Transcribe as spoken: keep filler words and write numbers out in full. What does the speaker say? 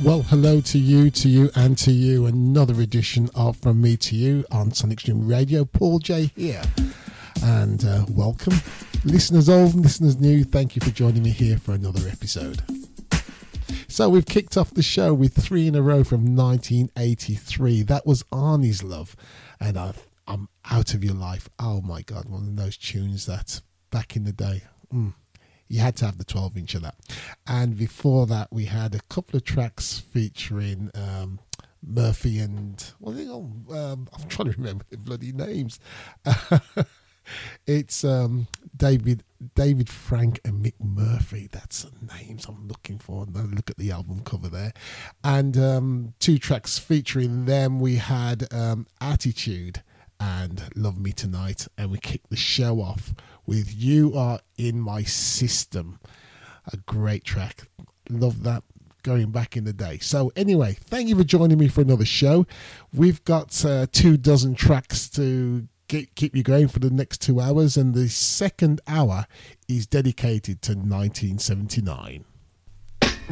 Well, hello to you, to you, and to you. Another edition of From Me to You on Sonic Stream Radio. Paul J here. And uh, welcome. Listeners old, listeners new, thank you for joining me here for another episode. So we've kicked off the show with three in a row from nineteen eighty-three. That was Arnie's Love. And I've, I'm Out of Your Life. Oh my God, one of those tunes that back in the day... Mm. You had to have the twelve inch of that. And before that, we had a couple of tracks featuring um, Murphy and, what are they called? Um, I'm trying to remember the bloody names. It's um, David David Frank and Mick Murphy. That's the names I'm looking for. Look at the album cover there. And um, two tracks featuring them. We had um, Attitude and Love Me Tonight. And we kicked the show off with You Are In My System. A great track. Love that, going back in the day. So anyway, thank you for joining me for another show. We've got uh, two dozen tracks to get, keep you going for the next two hours. And the second hour is dedicated to nineteen seventy-nine.